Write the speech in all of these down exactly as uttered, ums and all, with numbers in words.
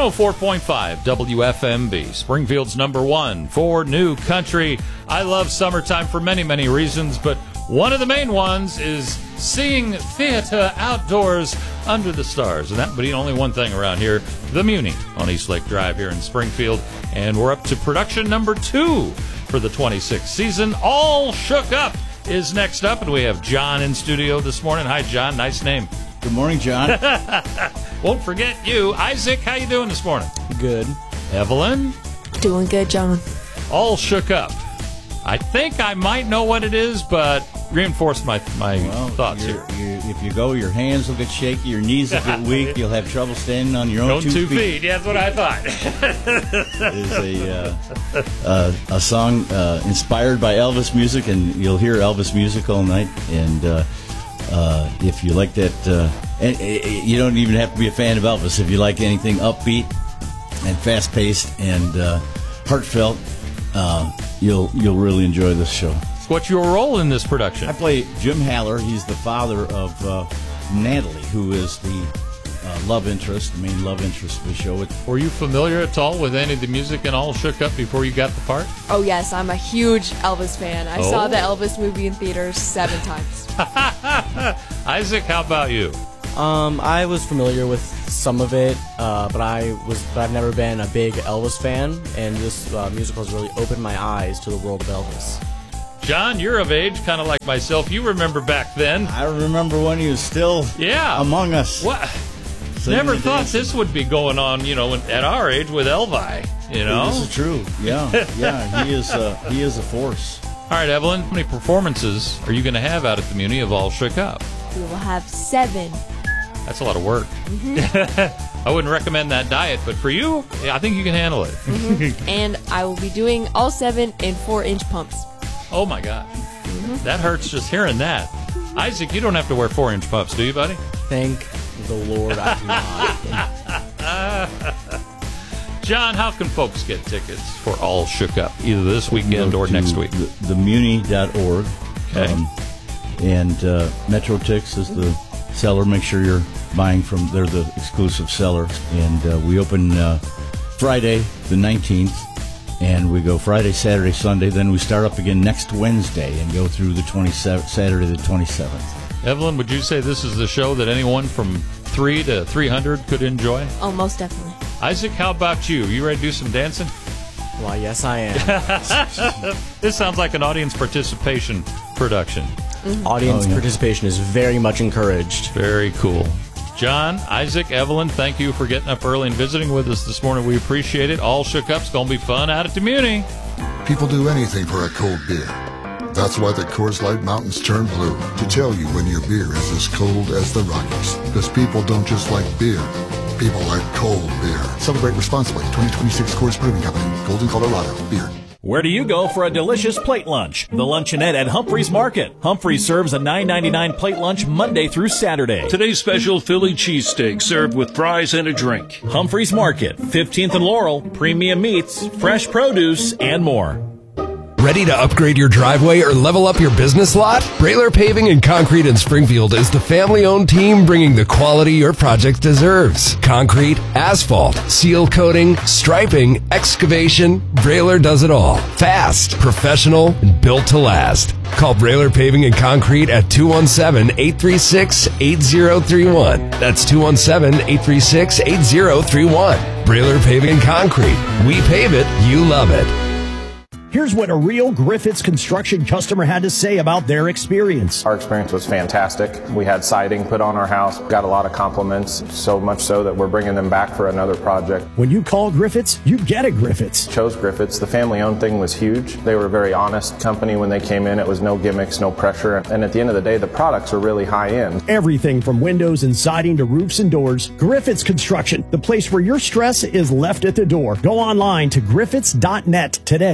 oh four point five W F M B, Springfield's number one for new country. I love summertime for many, many reasons, but one of the main ones is seeing theater outdoors under the stars. And that would be only one thing around here, the Muni on East Lake Drive here in Springfield. And we're up to production number two for the twenty-sixth season. All Shook Up is next up, and we have John in studio this morning. Hi, John. Nice name. Good morning, John. Won't forget you. Isaac, how you doing this morning? Good. Evelyn? Doing good, John. All Shook Up. I think I might know what it is, but reinforce my my well, thoughts here. You, if you go, your hands will get shaky, your knees will get weak, you'll have trouble standing on your own, own two, two feet. feet. Yeah, that's what I thought. It is a, uh, uh, a song uh, inspired by Elvis music, and you'll hear Elvis music all night. And uh, uh, if you like that, uh, and, uh, you don't even have to be a fan of Elvis. If you like anything upbeat and fast-paced and uh, heartfelt, uh, you'll you'll really enjoy this show. What's your role in this production? I play Jim Haller. He's the father of uh, Natalie, who is the uh, love interest, the main love interest of the show. Were you familiar at all with any of the music in All Shook Up before you got the part? Oh, yes, I'm a huge Elvis fan. I Oh. saw the Elvis movie in theaters seven times. Isaac, how about you? Um, I was familiar with some of it, uh, but I was, but I've never been a big Elvis fan, and this uh, musical has really opened my eyes to the world of Elvis. John, you're of age, kind of like myself. You remember back then. I remember when he was still Yeah. among us. What? Singing Never and thought dancing. this would be going on, you know, at our age with Elvi, you know? This is true. Yeah, yeah. He is. Uh, he is a force. All right, Evelyn, how many performances are you going to have out at the Muni of All Shook Up? We will have seven. That's a lot of work. I wouldn't recommend that diet, but for you, I think you can handle it. And I will be doing all seven in four-inch pumps. Oh, my God. That hurts just hearing that. Isaac, you don't have to wear four-inch pumps, do you, buddy? Thank the Lord I do not. John, how can folks get tickets for All Shook Up, either this weekend Go or to next week? The, the muni dot org. Okay. Um, and uh, MetroTix is the seller. Make sure you're buying from, they're the exclusive seller. And uh, we open uh, Friday the nineteenth, and we go Friday, Saturday, Sunday. Then we start up again next Wednesday and go through the twenty-seventh, Saturday the twenty-seventh. Evelyn, would you say this is the show that anyone from three to three hundred could enjoy? Oh, most definitely. Isaac, how about you? You ready to do some dancing? Why, yes, I am. This sounds like an audience participation production. Audience Oh, yeah. participation is very much encouraged. Very cool. John, Isaac, Evelyn, thank you for getting up early and visiting with us this morning. We appreciate it. All Shook Up's going to be fun out at the Muni. People do anything for a cold beer. That's why the Coors Light Mountains turn blue, to tell you when your beer is as cold as the Rockies. Because people don't just like beer, people like cold beer. Celebrate responsibly. twenty twenty-six Coors Brewing Company, Golden, Colorado. Beer. Where do you go for a delicious plate lunch? The Luncheonette at Humphreys Market. Humphreys serves a nine ninety-nine plate lunch Monday through Saturday. Today's special Philly cheesesteak served with fries and a drink. Humphreys Market, fifteenth and Laurel, premium meats, fresh produce, and more. Ready to upgrade your driveway or level up your business lot? Brailer Paving and Concrete in Springfield is the family-owned team bringing the quality your project deserves. Concrete, asphalt, seal coating, striping, excavation, Brailer does it all. Fast, professional, and built to last. Call Brailer Paving and Concrete at two one seven, eight three six, eight zero three one. That's two one seven, eight three six, eight zero three one. Brailer Paving and Concrete. We pave it, you love it. Here's what a real Griffiths Construction customer had to say about their experience. Our experience was fantastic. We had siding put on our house, got a lot of compliments, so much so that we're bringing them back for another project. When you call Griffiths, you get a Griffiths. Chose Griffiths. The family-owned thing was huge. They were a very honest company when they came in. It was no gimmicks, no pressure. And at the end of the day, the products were really high-end. Everything from windows and siding to roofs and doors. Griffiths Construction, the place where your stress is left at the door. Go online to griffiths dot net today. At Lincoln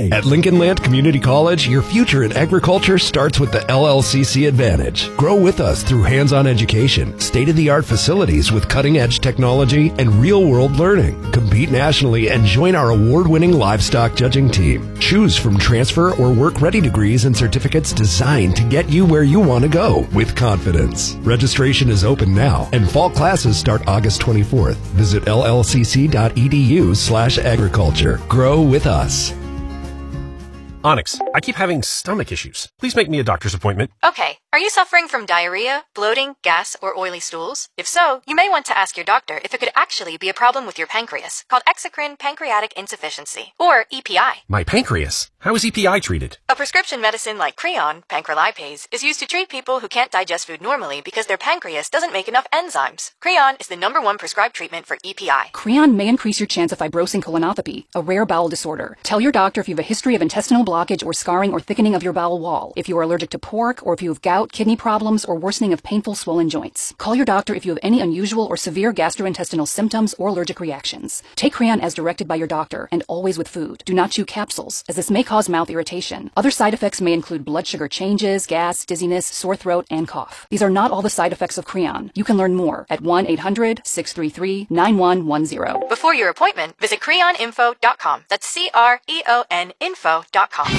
Lincolnland Community College, your future in agriculture starts with the L L C C Advantage. Grow with us through hands-on education, state-of-the-art facilities with cutting-edge technology, and real-world learning. Compete nationally and join our award-winning livestock judging team. Choose from transfer or work-ready degrees and certificates designed to get you where you want to go with confidence. Registration is open now, and fall classes start August twenty-fourth. Visit llcc.edu slash agriculture. Grow with us. Onyx, I keep having stomach issues. Please make me a doctor's appointment. Okay. Are you suffering from diarrhea, bloating, gas, or oily stools? If so, you may want to ask your doctor if it could actually be a problem with your pancreas, called exocrine pancreatic insufficiency, or E P I. My pancreas? How is E P I treated? A prescription medicine like Creon, pancrelipase, is used to treat people who can't digest food normally because their pancreas doesn't make enough enzymes. Creon is the number one prescribed treatment for E P I. Creon may increase your chance of fibrosing colonopathy, a rare bowel disorder. Tell your doctor if you have a history of intestinal blockage or scarring or thickening of your bowel wall, if you are allergic to pork, or if you have gout, kidney problems, or worsening of painful swollen joints. Call your doctor if you have any unusual or severe gastrointestinal symptoms or allergic reactions. Take Creon as directed by your doctor, and always with food. Do not chew capsules, as this may cause mouth irritation. Other side effects may include blood sugar changes, gas, dizziness, sore throat, and cough. These are not all the side effects of Creon. You can learn more at one eight hundred, six three three, nine one one zero. Before your appointment, visit creon info dot com. That's C R E O N info dot com.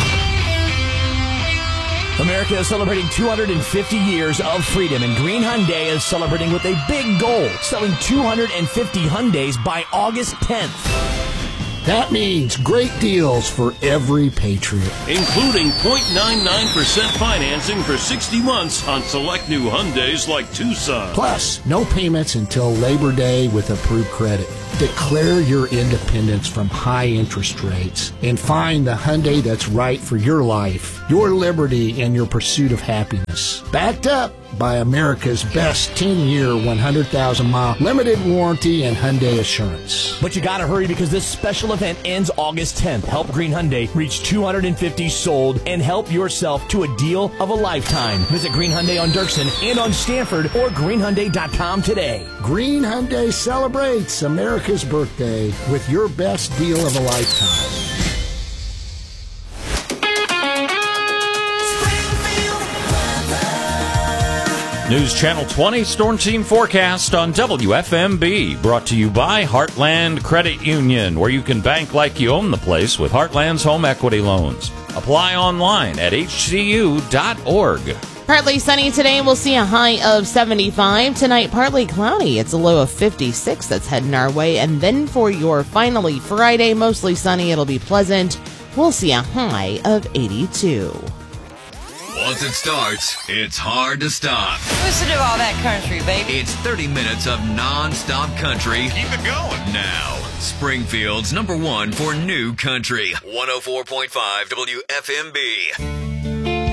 America is celebrating two hundred fifty years of freedom, and Green Hyundai is celebrating with a big goal, selling two hundred fifty Hyundais by August tenth. That means great deals for every Patriot. Including zero point nine nine percent financing for sixty months on select new Hyundais like Tucson. Plus, no payments until Labor Day with approved credit. Declare your independence from high interest rates and find the Hyundai that's right for your life, your liberty, and your pursuit of happiness. Backed up by America's best ten-year, one hundred thousand mile limited warranty and Hyundai Assurance. But you gotta hurry because this special event ends August tenth. Help Green Hyundai reach two hundred fifty sold and help yourself to a deal of a lifetime. Visit Green Hyundai on Dirksen and on Stanford or green hyundai dot com today. Green Hyundai celebrates America's birthday with your best deal of a lifetime. News Channel twenty Storm Team Forecast on W F M B, brought to you by Heartland Credit Union, where you can bank like you own the place with Heartland's home equity loans. Apply online at H C U dot org. Partly sunny today. We'll see a high of seventy-five. Tonight, partly cloudy. It's a low of fifty-six that's heading our way. And then for your finally Friday, mostly sunny. It'll be pleasant. We'll see a high of eighty-two. Once it starts, it's hard to stop. Listen to all that country, baby. It's thirty minutes of non-stop country. Keep it going. Now, Springfield's number one for new country. one oh four point five W F M B.